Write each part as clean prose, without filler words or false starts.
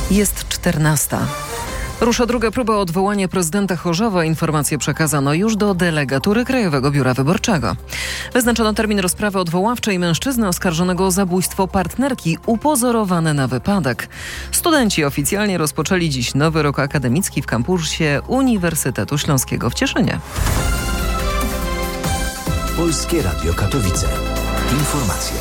Jest 14. Rusza druga próba odwołania prezydenta Chorzowa. Informacje przekazano już do delegatury Krajowego Biura Wyborczego. Wyznaczono termin rozprawy odwoławczej mężczyzny oskarżonego o zabójstwo partnerki upozorowane na wypadek. Studenci oficjalnie rozpoczęli dziś nowy rok akademicki w kampusie Uniwersytetu Śląskiego w Cieszynie. Polskie Radio Katowice. Informacje.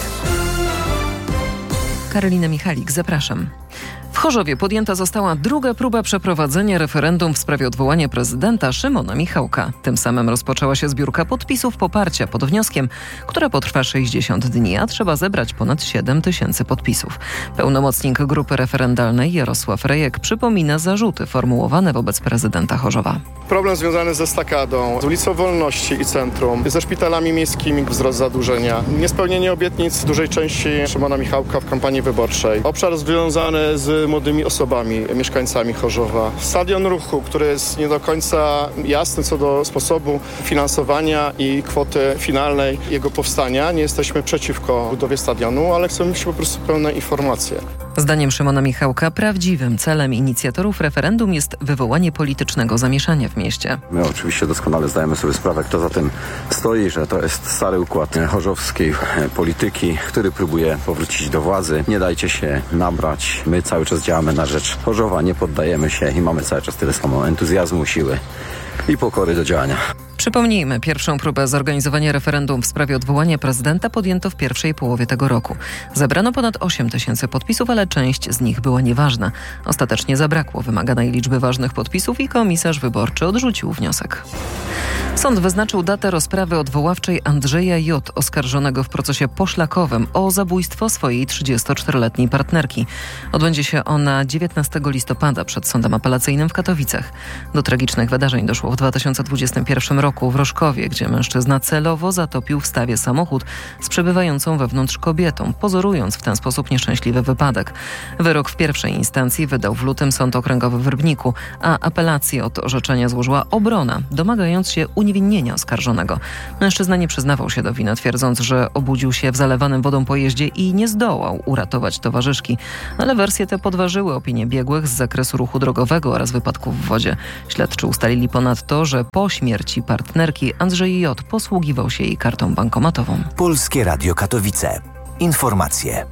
Karolina Michalik, zapraszam. W Chorzowie podjęta została druga próba przeprowadzenia referendum w sprawie odwołania prezydenta Szymona Michałka. Tym samym rozpoczęła się zbiórka podpisów poparcia pod wnioskiem, która potrwa 60 dni, a trzeba zebrać ponad 7 000 podpisów. Pełnomocnik grupy referendalnej Jarosław Rejek przypomina zarzuty formułowane wobec prezydenta Chorzowa. Problem związany ze stakadą, z ulicą Wolności i Centrum, ze szpitalami miejskimi, wzrost zadłużenia, niespełnienie obietnic dużej części Szymona Michałka w kampanii wyborczej, obszar związany z młodymi osobami, mieszkańcami Chorzowa, stadion ruchu, który jest nie do końca jasny co do sposobu finansowania i kwoty finalnej jego powstania. Nie jesteśmy przeciwko budowie stadionu, ale chcemy mieć po prostu pełne informacje. Zdaniem Szymona Michałka prawdziwym celem inicjatorów referendum jest wywołanie politycznego zamieszania w mieście. My oczywiście doskonale zdajemy sobie sprawę, kto za tym stoi, że to jest stary układ chorzowskiej polityki, który próbuje powrócić do władzy. Nie dajcie się nabrać. My cały czas działamy na rzecz Chorzowa, nie poddajemy się i mamy cały czas tyle samo entuzjazmu, siły i pokory do działania. Przypomnijmy, pierwszą próbę zorganizowania referendum w sprawie odwołania prezydenta podjęto w pierwszej połowie tego roku. Zebrano ponad 8 000 podpisów, ale część z nich była nieważna. Ostatecznie zabrakło wymaganej liczby ważnych podpisów i komisarz wyborczy odrzucił wniosek. Sąd wyznaczył datę rozprawy odwoławczej Andrzeja J., oskarżonego w procesie poszlakowym o zabójstwo swojej 34-letniej partnerki. Odbędzie się ona 19 listopada przed Sądem Apelacyjnym w Katowicach. Do tragicznych wydarzeń doszło w 2021 roku w Rożkowie, gdzie mężczyzna celowo zatopił w stawie samochód z przebywającą wewnątrz kobietą, pozorując w ten sposób nieszczęśliwy wypadek. Wyrok w pierwszej instancji wydał w lutym Sąd Okręgowy w Rybniku, a apelację od orzeczenia złożyła obrona, domagając się uniewinnienia oskarżonego. Mężczyzna nie przyznawał się do winy, twierdząc, że obudził się w zalewanym wodą pojeździe i nie zdołał uratować towarzyszki. Ale wersje te podważyły opinię biegłych z zakresu ruchu drogowego oraz wypadków w wodzie. Śledczy ustalili ponadto, że po śmierci partnerki Andrzej J. posługiwał się jej kartą bankomatową. Polskie Radio Katowice. Informacje.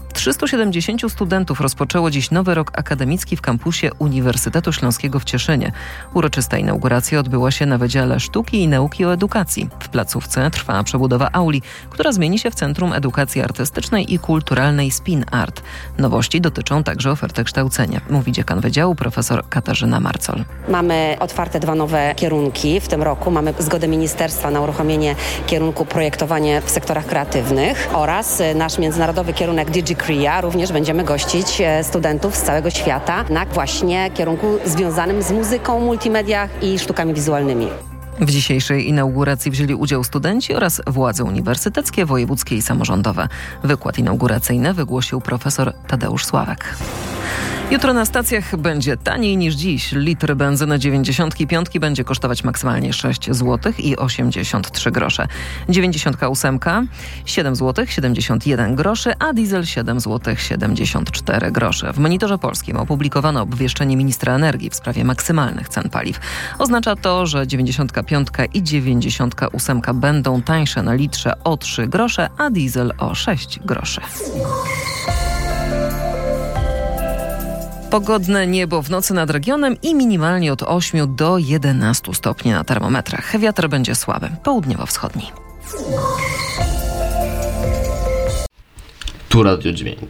370 studentów rozpoczęło dziś nowy rok akademicki w kampusie Uniwersytetu Śląskiego w Cieszynie. Uroczysta inauguracja odbyła się na Wydziale Sztuki i Nauki o Edukacji. W placówce trwa przebudowa auli, która zmieni się w Centrum Edukacji Artystycznej i Kulturalnej Spin Art. Nowości dotyczą także oferty kształcenia, mówi dziekan wydziału profesor Katarzyna Marcol. Mamy otwarte 2 nowe kierunki w tym roku. Mamy zgodę ministerstwa na uruchomienie kierunku projektowanie w sektorach kreatywnych oraz nasz międzynarodowy kierunek DigiCrea. Również będziemy gościć studentów z całego świata na właśnie kierunku związanym z muzyką, multimedia i sztukami wizualnymi. W dzisiejszej inauguracji wzięli udział studenci oraz władze uniwersyteckie, wojewódzkie i samorządowe. Wykład inauguracyjny wygłosił profesor Tadeusz Sławek. Jutro na stacjach będzie taniej niż dziś. Litr benzyny 95 będzie kosztować maksymalnie 6 zł i 83 grosze. 98 7 zł 71 groszy, a diesel 7 zł 74 grosze. W Monitorze Polskim opublikowano obwieszczenie ministra energii w sprawie maksymalnych cen paliw. Oznacza to, że 95 i 98 będą tańsze na litrze o 3 grosze, a diesel o 6 groszy. Pogodne niebo w nocy nad regionem i minimalnie od 8 do 11 stopni na termometrach. Wiatr będzie słaby, południowo-wschodni. Tu Radio Dźwięk.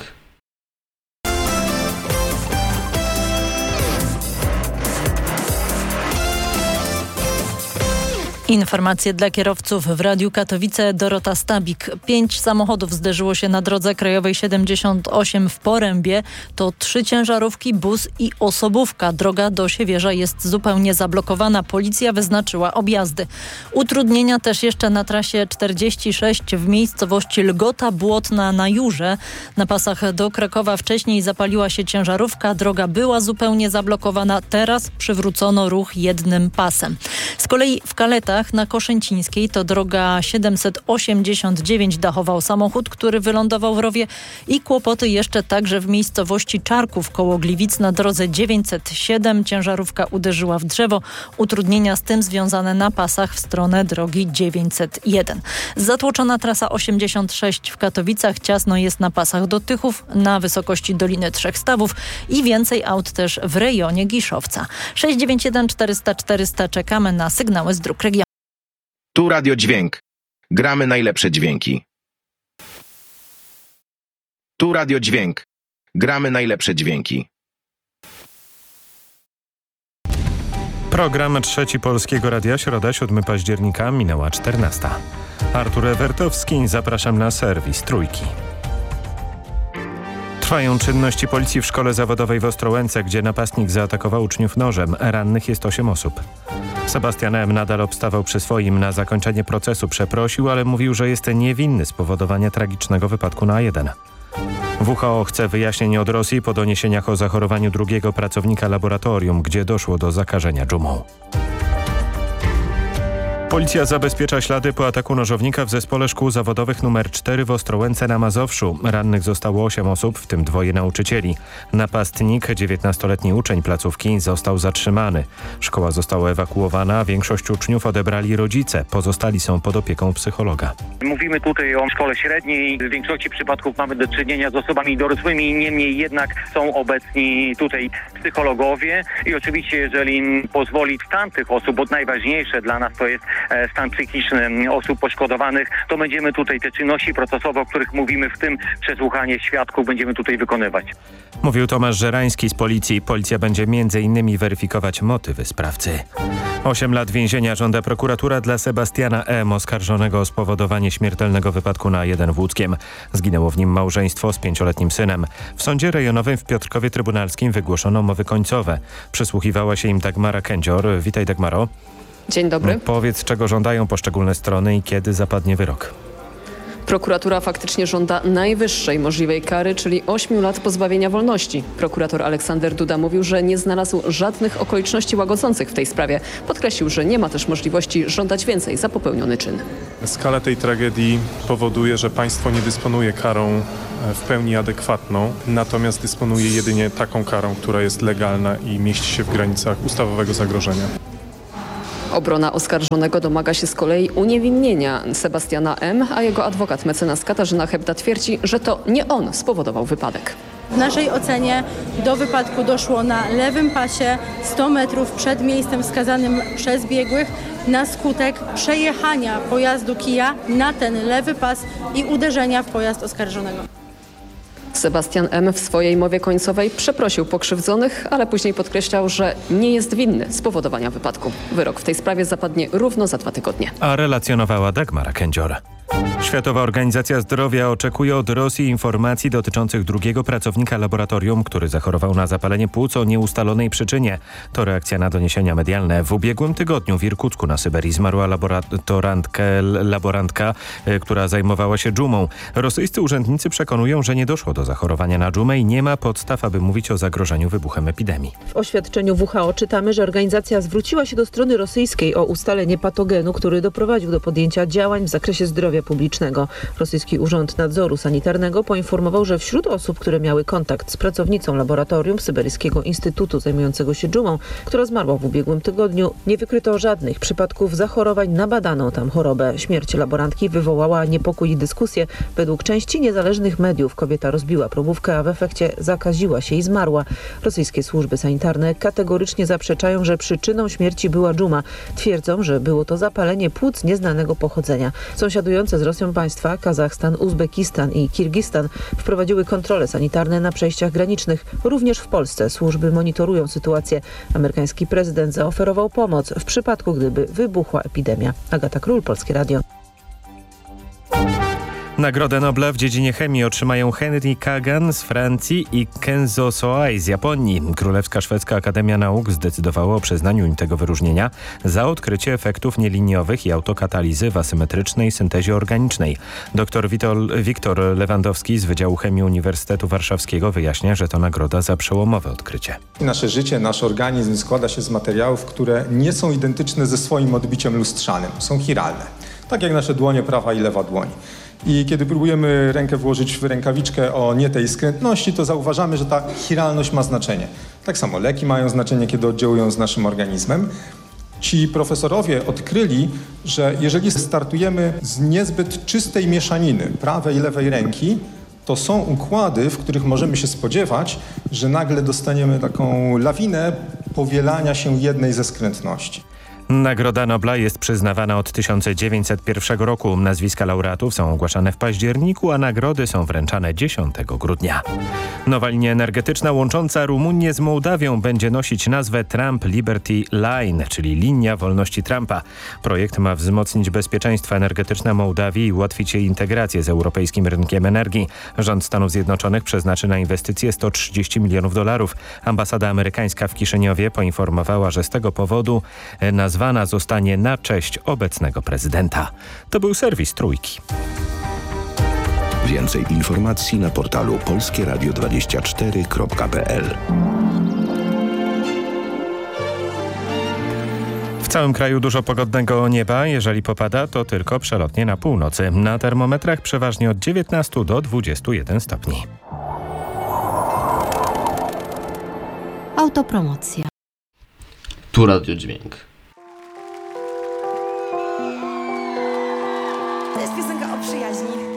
Informacje dla kierowców w Radiu Katowice. Dorota Stabik. 5 samochodów zderzyło się na drodze krajowej 78 w Porębie. To 3 ciężarówki, bus i osobówka. Droga do Siewierza jest zupełnie zablokowana. Policja wyznaczyła objazdy. Utrudnienia też jeszcze na trasie 46 w miejscowości Lgota Błotna na Jurze. Na pasach do Krakowa wcześniej zapaliła się ciężarówka. Droga była zupełnie zablokowana. Teraz przywrócono ruch jednym pasem. Z kolei w Kaletach Katowicach na Koszęcińskiej, to droga 789, dachował samochód, który wylądował w rowie i kłopoty jeszcze także w miejscowości Czarków koło Gliwic na drodze 907. Ciężarówka uderzyła w drzewo. Utrudnienia z tym związane na pasach w stronę drogi 901. Zatłoczona trasa 86 w Katowicach, ciasno jest na pasach do Tychów, na wysokości Doliny Trzech Stawów i więcej aut też w rejonie Giszowca. 691 400 400 czekamy na sygnały z dróg regionu. Tu Radio Dźwięk. Gramy najlepsze dźwięki. Tu Radio Dźwięk. Gramy najlepsze dźwięki. Program Trzeci Polskiego Radia, środa 7 października, minęła 14. Artur Ewertowski, zapraszam na serwis Trójki. Trwają czynności policji w szkole zawodowej w Ostrołęce, gdzie napastnik zaatakował uczniów nożem. Rannych jest 8 osób. Sebastian M. nadal obstawał przy swoim. Na zakończenie procesu przeprosił, ale mówił, że jest niewinny spowodowania tragicznego wypadku na A1. WHO chce wyjaśnień od Rosji po doniesieniach o zachorowaniu drugiego pracownika laboratorium, gdzie doszło do zakażenia dżumą. Policja zabezpiecza ślady po ataku nożownika w Zespole Szkół Zawodowych nr 4 w Ostrołęce na Mazowszu. Rannych zostało 8 osób, w tym 2 nauczycieli. Napastnik, 19-letni uczeń placówki, został zatrzymany. Szkoła została ewakuowana, a większość uczniów odebrali rodzice. Pozostali są pod opieką psychologa. Mówimy tutaj o szkole średniej. W większości przypadków mamy do czynienia z osobami dorosłymi, niemniej jednak są obecni tutaj psychologowie i oczywiście, jeżeli pozwoli stan tych osób, bo najważniejsze dla nas to jest stan psychiczny osób poszkodowanych, to będziemy tutaj te czynności procesowe, o których mówimy, w tym przesłuchanie świadków, będziemy tutaj wykonywać. Mówił Tomasz Żerański z policji. Policja będzie m.in. weryfikować motywy sprawcy. 8 lat więzienia żąda prokuratura dla Sebastiana M., oskarżonego o spowodowanie śmiertelnego wypadku na A1 w Łódzkiem. Zginęło w nim małżeństwo z 5-letnim synem. W sądzie rejonowym w Piotrkowie Trybunalskim wygłoszono mowy końcowe. Przysłuchiwała się im Dagmara Kędzior. Witaj, Dagmaro. Dzień dobry. Powiedz, czego żądają poszczególne strony i kiedy zapadnie wyrok. Prokuratura faktycznie żąda najwyższej możliwej kary, czyli 8 lat pozbawienia wolności. Prokurator Aleksander Duda mówił, że nie znalazł żadnych okoliczności łagodzących w tej sprawie. Podkreślił, że nie ma też możliwości żądać więcej za popełniony czyn. Skala tej tragedii powoduje, że państwo nie dysponuje karą w pełni adekwatną, natomiast dysponuje jedynie taką karą, która jest legalna i mieści się w granicach ustawowego zagrożenia. Obrona oskarżonego domaga się z kolei uniewinnienia Sebastiana M., a jego adwokat mecenas Katarzyna Hebda twierdzi, że to nie on spowodował wypadek. W naszej ocenie do wypadku doszło na lewym pasie 100 metrów przed miejscem wskazanym przez biegłych na skutek przejechania pojazdu Kia na ten lewy pas i uderzenia w pojazd oskarżonego. Sebastian M. w swojej mowie końcowej przeprosił pokrzywdzonych, ale później podkreślał, że nie jest winny spowodowania wypadku. Wyrok w tej sprawie zapadnie równo za 2 tygodnie. A relacjonowała Dagmara Kędzior. Światowa Organizacja Zdrowia oczekuje od Rosji informacji dotyczących drugiego pracownika laboratorium, który zachorował na zapalenie płuc o nieustalonej przyczynie. To reakcja na doniesienia medialne. W ubiegłym tygodniu w Irkucku na Syberii zmarła laborantka, która zajmowała się dżumą. Rosyjscy urzędnicy przekonują, że nie doszło do zachorowania na dżumę i nie ma podstaw, aby mówić o zagrożeniu wybuchem epidemii. W oświadczeniu WHO czytamy, że organizacja zwróciła się do strony rosyjskiej o ustalenie patogenu, który doprowadził do podjęcia działań w zakresie zdrowia publicznego. Rosyjski Urząd Nadzoru Sanitarnego poinformował, że wśród osób, które miały kontakt z pracownicą laboratorium Syberyjskiego Instytutu zajmującego się dżumą, która zmarła w ubiegłym tygodniu, nie wykryto żadnych przypadków zachorowań na badaną tam chorobę. Śmierć laborantki wywołała niepokój i dyskusję. Według części niezależnych mediów kobieta rozbiła probówkę, a w efekcie zakaziła się i zmarła. Rosyjskie służby sanitarne kategorycznie zaprzeczają, że przyczyną śmierci była dżuma. Twierdzą, że było to zapalenie płuc nieznanego pochodzenia. Sąsiadujące z Rosją państwa Kazachstan, Uzbekistan i Kirgistan wprowadziły kontrole sanitarne na przejściach granicznych. Również w Polsce służby monitorują sytuację. Amerykański prezydent zaoferował pomoc w przypadku, gdyby wybuchła epidemia. Agata Król, Polskie Radio. Nagrodę Nobla w dziedzinie chemii otrzymają Henry Kagan z Francji i Kenzo Soai z Japonii. Królewska Szwedzka Akademia Nauk zdecydowała o przyznaniu im tego wyróżnienia za odkrycie efektów nieliniowych i autokatalizy w asymetrycznej syntezie organicznej. Dr Wiktor Lewandowski z Wydziału Chemii Uniwersytetu Warszawskiego wyjaśnia, że to nagroda za przełomowe odkrycie. Nasze życie, nasz organizm składa się z materiałów, które nie są identyczne ze swoim odbiciem lustrzanym. Są chiralne. Tak jak nasze dłonie, prawa i lewa dłoń. I kiedy próbujemy rękę włożyć w rękawiczkę o nie tej skrętności, to zauważamy, że ta chiralność ma znaczenie. Tak samo leki mają znaczenie, kiedy oddziałują z naszym organizmem. Ci profesorowie odkryli, że jeżeli startujemy z niezbyt czystej mieszaniny prawej i lewej ręki, to są układy, w których możemy się spodziewać, że nagle dostaniemy taką lawinę powielania się jednej ze skrętności. Nagroda Nobla jest przyznawana od 1901 roku. Nazwiska laureatów są ogłaszane w październiku, a nagrody są wręczane 10 grudnia. Nowa linia energetyczna łącząca Rumunię z Mołdawią będzie nosić nazwę Trump Liberty Line, czyli linia wolności Trumpa. Projekt ma wzmocnić bezpieczeństwo energetyczne Mołdawii i ułatwić jej integrację z europejskim rynkiem energii. Rząd Stanów Zjednoczonych przeznaczy na inwestycje $130 milionów. Ambasada amerykańska w Kiszyniowie poinformowała, że z tego powodu nazwana zostanie na cześć obecnego prezydenta. To był serwis Trójki. Więcej informacji na portalu polskieradio24.pl. W całym kraju dużo pogodnego nieba. Jeżeli popada, to tylko przelotnie na północy. Na termometrach przeważnie od 19 do 21 stopni. Autopromocja. Tu Radio Dźwięk. To jest piosenka o przyjaźni.